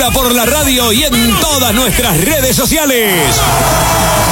por la radio y en todas nuestras redes sociales.